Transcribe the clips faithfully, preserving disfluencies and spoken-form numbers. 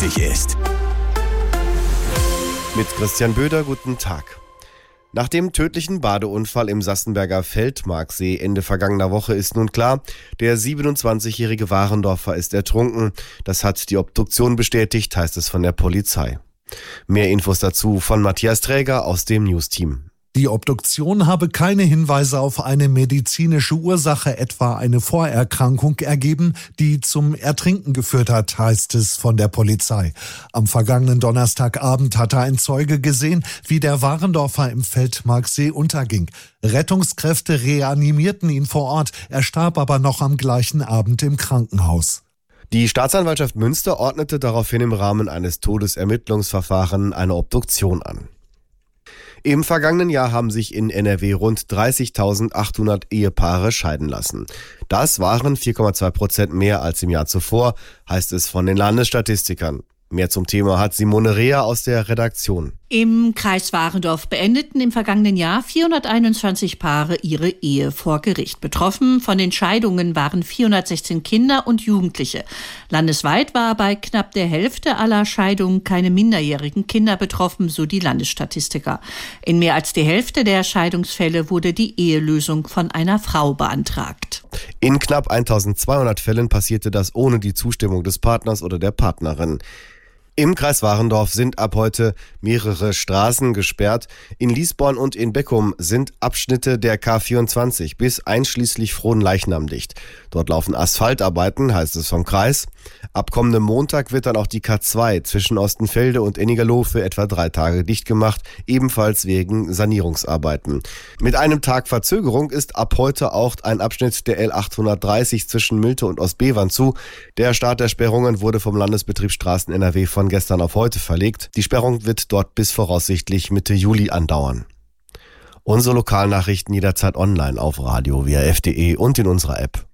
wichtig ist. Mit Christian Böder, guten Tag. Nach dem tödlichen Badeunfall im Sassenberger Feldmarksee Ende vergangener Woche ist nun klar, der siebenundzwanzigjährige Warendorfer ist ertrunken. Das hat die Obduktion bestätigt, heißt es von der Polizei. Mehr Infos dazu von Matthias Träger aus dem News-Team. Die Obduktion habe keine Hinweise auf eine medizinische Ursache, etwa eine Vorerkrankung, ergeben, die zum Ertrinken geführt hat, heißt es von der Polizei. Am vergangenen Donnerstagabend hatte ein Zeuge gesehen, wie der Warendorfer im Feldmarksee unterging. Rettungskräfte reanimierten ihn vor Ort, er starb aber noch am gleichen Abend im Krankenhaus. Die Staatsanwaltschaft Münster ordnete daraufhin im Rahmen eines Todesermittlungsverfahrens eine Obduktion an. Im vergangenen Jahr haben sich in N R W rund dreißigtausendachthundert Ehepaare scheiden lassen. Das waren vier Komma zwei Prozent mehr als im Jahr zuvor, heißt es von den Landesstatistikern. Mehr zum Thema hat Simone Reher aus der Redaktion. Im Kreis Warendorf beendeten im vergangenen Jahr vierhunderteinundzwanzig Paare ihre Ehe vor Gericht. Betroffen von den Scheidungen waren vierhundertsechzehn Kinder und Jugendliche. Landesweit war bei knapp der Hälfte aller Scheidungen keine minderjährigen Kinder betroffen, so die Landesstatistiker. In mehr als die Hälfte der Scheidungsfälle wurde die Ehelösung von einer Frau beantragt. In knapp eintausendzweihundert Fällen passierte das ohne die Zustimmung des Partners oder der Partnerin. Im Kreis Warendorf sind ab heute mehrere Straßen gesperrt. In Liesborn und in Beckum sind Abschnitte der K vierundzwanzig bis einschließlich Frohnleichnam dicht. Dort laufen Asphaltarbeiten, heißt es vom Kreis. Ab kommendem Montag wird dann auch die K zwei zwischen Ostenfelde und Ennigerloh für etwa drei Tage dicht gemacht, ebenfalls wegen Sanierungsarbeiten. Mit einem Tag Verzögerung ist ab heute auch ein Abschnitt der L achthundertdreißig zwischen Mülte und Ostbevern zu. Der Start der Sperrungen wurde vom Landesbetrieb Straßen N R W von gestern auf heute verlegt. Die Sperrung wird dort bis voraussichtlich Mitte Juli andauern. Unsere Lokalnachrichten jederzeit online auf radio w r f punkt d e und in unserer App.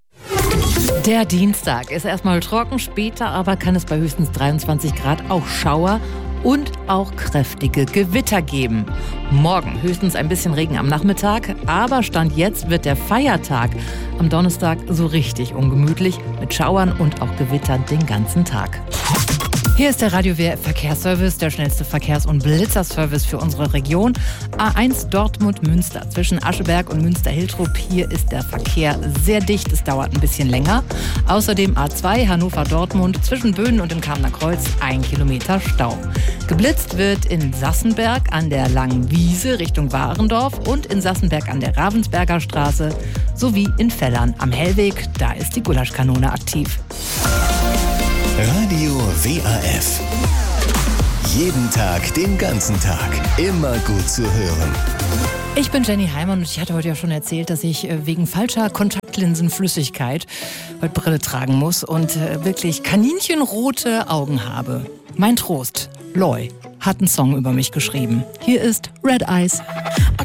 Der Dienstag ist erstmal trocken, später aber kann es bei höchstens dreiundzwanzig Grad auch Schauer und auch kräftige Gewitter geben. Morgen höchstens ein bisschen Regen am Nachmittag, aber Stand jetzt wird der Feiertag am Donnerstag so richtig ungemütlich mit Schauern und auch Gewittern den ganzen Tag. Hier ist der Radio W R F Verkehrsservice, der schnellste Verkehrs- und Blitzerservice für unsere Region. A eins Dortmund-Münster zwischen Ascheberg und Münster-Hiltrop. Hier ist der Verkehr sehr dicht, es dauert ein bisschen länger. Außerdem A zwei Hannover-Dortmund zwischen Böhnen und dem Kamener Kreuz ein Kilometer Stau. Geblitzt wird in Sassenberg an der Langen Wiese Richtung Warendorf und in Sassenberg an der Ravensberger Straße sowie in Fellern am Hellweg. Da ist die Gulaschkanone aktiv. Radio W A F. Jeden Tag, den ganzen Tag. Immer gut zu hören. Ich bin Jenny Heimann und ich hatte heute ja schon erzählt, dass ich wegen falscher Kontaktlinsenflüssigkeit heute Brille tragen muss und wirklich kaninchenrote Augen habe. Mein Trost, Loy, hat einen Song über mich geschrieben. Hier ist Red Eyes.